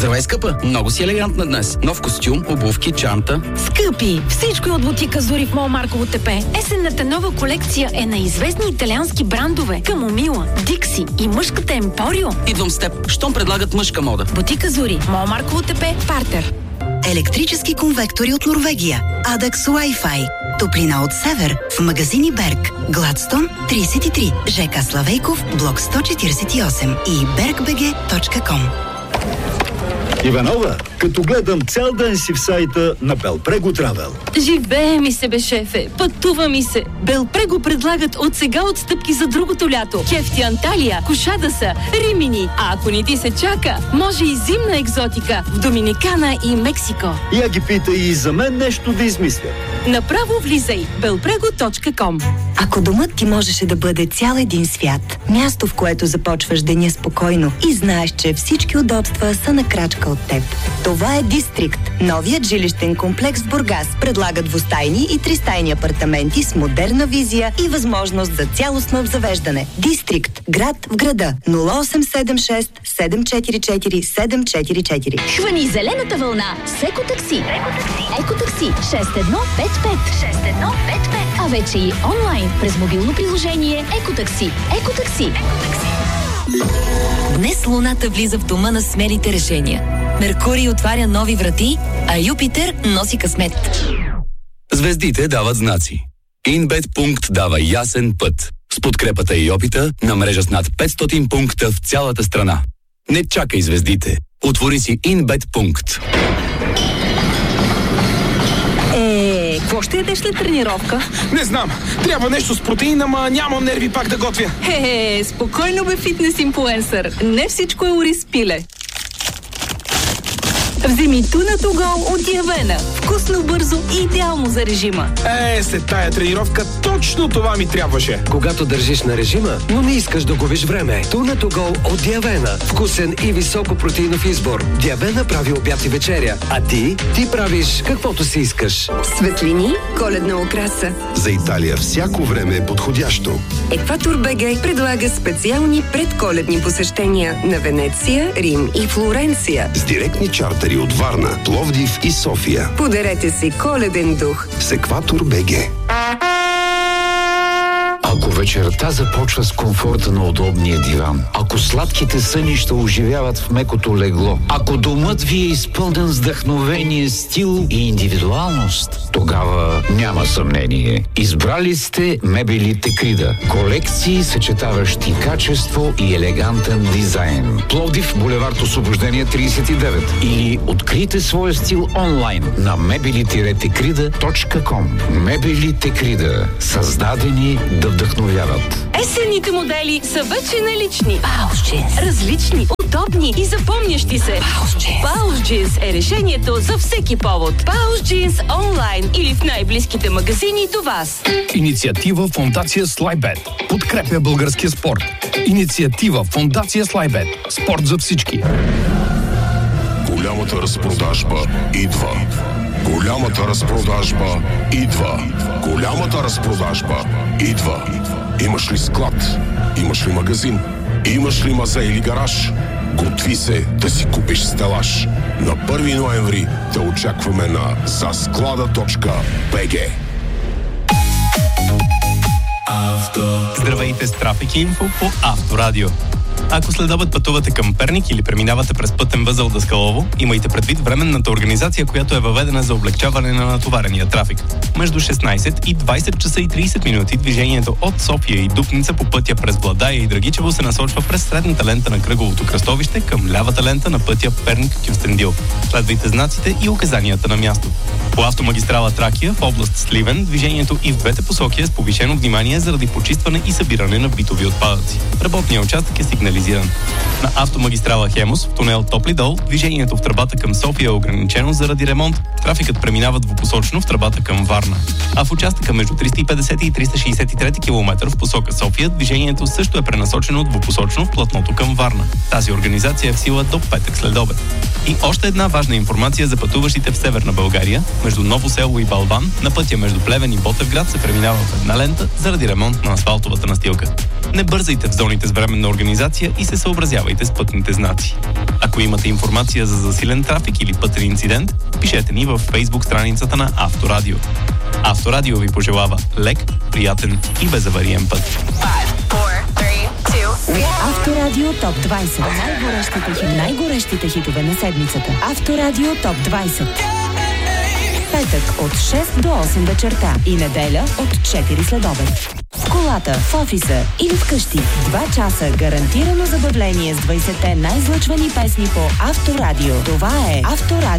Здравей, скъпа! Много си елегантна днес. Нов костюм, обувки, чанта. Скъпи! Всичко е от бутика Зори в МОЛ Марково ТП. Есенната нова колекция е на известни италиански брандове. Камомила, Дикси и мъжката Емпорио. Идвам с теб. Щом предлагат мъжка мода. Бутика Зори, МОЛ Марково ТП, Партер. Електрически конвектори от Норвегия. Addax Wi-Fi. Топлина от север в магазини Берг. Гладстон 33. ЖК Славейков, блок 148 и bergbg.com. Иванова, като гледам цял ден си в сайта на Белпрего Травел. Живее ми се, бе, шефе. Пътува ми се. Белпрего предлагат от сега отстъпки за другото лято. Кефти Анталия, Кошадаса, Римини. А ако не ти се чака, може и зимна екзотика в Доминикана и Мексико. Я ги питай и за мен нещо да измисля. Направо влизай. belprego.com. Ако домът ти можеше да бъде цял един свят, място, в което започваш деня спокойно и знаеш, че всички удобства са на крачка от теб. Това е Дистрикт. Новият жилищен комплекс в Бургас предлага двустайни и тристайни апартаменти с модерна визия и възможност за цялостно обзавеждане. Дистрикт. Град в града. 0876 744 744. Хвани зелената вълна с Екотакси. Екотакси 6155. А вече и онлайн през мобилно приложение Екотакси. Екотакси. Днес Луната влиза в дома на смелите решения. Меркурий отваря нови врати, а Юпитер носи късмет. Звездите дават знаци. InBet дава ясен път. С подкрепата и опита на мрежа с над 500 пункта в цялата страна. Не чакай звездите. Отвори си InBet. Какво ще ядеш след тренировка? Не знам. Трябва нещо с протеин, ама нямам нерви пак да готвя. Спокойно бе, фитнес инфлуенсър. Не всичко е ориз пиле. Вземи Tuna to Go от Явена. Вкусно, бързо и идеално за режима. След тая тренировка точно това ми трябваше. Когато държиш на режима, но не искаш да губиш време. Tuna to Go от Явена. Вкусен и високо протеинов избор. Явена прави обяд и вечеря. А ти правиш каквото си искаш. Светлини, коледна украса. За Италия всяко време е подходящо. Екватор БГ предлага специални предколедни посещения на Венеция, Рим и Флоренция. С директни чартери от Варна, Пловдив и София. Подарете си коледен дух с Екватор БГ. Ако вечерта започва с комфорта на удобния диван, ако сладките сънища оживяват в мекото легло, ако домът ви е изпълнен с вдъхновение, стил и индивидуалност, тогава няма съмнение. Избрали сте мебели Текрида. Колекции, съчетаващи качество и елегантен дизайн. Пловдив, булевард Освобождение 39. Или открийте своя стил онлайн на mebeli-tekrida.com. Мебели Текрида. Създадени да вдъхновяват. Есенните модели са вече налични. Баус Джинс. Различни, удобни и запомнящи се. Баус Джинс е решението за всеки повод. Баус Джинс онлайн или в най-близките магазини до вас. Инициатива Фондация Слайбет. Подкрепя българския спорт. Инициатива Фондация Слайбет. Спорт за всички. Голямата разпродажба идва. Голямата разпродажба идва. Голямата разпродажба идва. Имаш ли склад? Имаш ли магазин? Имаш ли маза или гараж? Готви се да си купиш стелаж. На 1 ноември те очакваме на zasklada.bg. Здравейте с Трафик Инфо по Авторадио. Ако следобед пътувате към Перник или преминавате през пътен възел Даскалово, имайте предвид временната организация, която е въведена за облегчаване на натоварения трафик. Между 16 и 20 часа и 30 минути движението от София и Дупница по пътя през Владая и Драгичево се насочва през средната лента на кръговото кръстовище към лявата лента на пътя Перник-Кюстендил. Следвайте знаците и указанията на място. По автомагистрала Тракия в област Сливен движението и в двете посоки е с повишено внимание заради почистване и събиране на битови отпадъци. Работният участък е сигнализиран. На автомагистрала Хемус в тунел Топли дол движението в тръбата към София е ограничено заради ремонт. Трафикът преминава двупосочно в тръбата към Варна. А в участъка между 350 и 363 км в посока София движението също е пренасочено двупосочно в платното към Варна. Тази организация е в сила до петък след обед. И още една важна информация за пътуващите в Северна България. между Ново село и Балван, на пътя между Плевен и Ботевград се преминава в една лента заради ремонт на асфалтовата настилка. Не бързайте в зоните с временна организация и се съобразявайте с пътните знаци. Ако имате информация за засилен трафик или пътен инцидент, пишете ни във Facebook страницата на Авторадио. Авторадио ви пожелава лек, приятен и безавариен път. Авторадио ТОП 20. Най-горещите хитове на седмицата. Авторадио ТОП 20. Петък от 6 до 8 вечерта и неделя от 4 следобед. В колата, в офиса или вкъщи. 2 часа гарантирано забавление с 20-те най-излъчвани песни по Авторадио. Това е Авторадио.